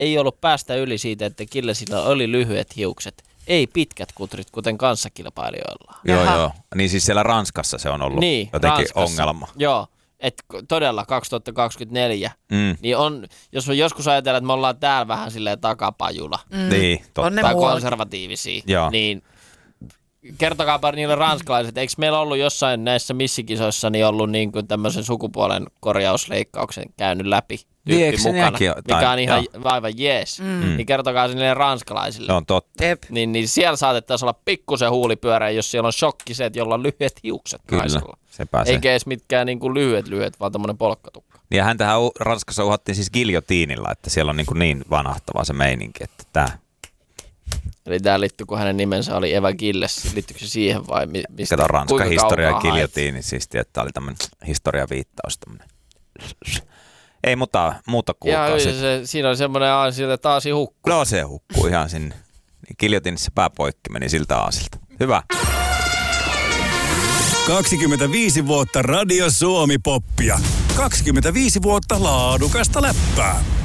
ei ollut päästä yli siitä, että Gillesillä oli lyhyet hiukset. Ei pitkät kutrit, kuten kanssakilpailijoilla. Joo. Niin siis siellä Ranskassa se on ollut jotenkin Ranskassa ongelma. Joo, että todella 2024. Niin on, jos me joskus ajatellaan, että me ollaan täällä vähän silleen takapajula. Niin, totta. Tai konservatiivisia. Niin kertokaapa niille ranskalaiset, eikö meillä ollut jossain näissä missikisoissa niin ollut niin kuin tämmöisen sukupuolen korjausleikkauksen käynyt läpi tyyppi mukana, mikä on ihan aivan jees. Niin kertokaa se niille ranskalaisille. Se on totta. Niin siellä saatettaisiin olla pikkusen huulipyörä, jos siellä on shokkiset, jolla on lyhyet hiukset naisella. Se pääsee. Eikä edes mitkään niin kuin lyhyet, vaan tämmöinen polkkatukka. Ja häntähän Ranskassa uhattiin siis giljotiinilla, että siellä on niin vanahtava se meininki, että tämä. Eli tämä liittyy, kun hänen nimensä oli Eva Gilles. Liittyykö se siihen vai mistä? Kato Ranskan historia giljotiini, siis että oli tämmöinen historiaviittaus. Ei muuta kuulkaa. Siinä on semmoinen aasi, että taas hukkuu. No se hukkuu ihan sinne. Niin giljotiinissa pää poikki meni siltä aasilta. Hyvä. 25 vuotta Radio Suomi-poppia. 25 vuotta laadukasta läppää.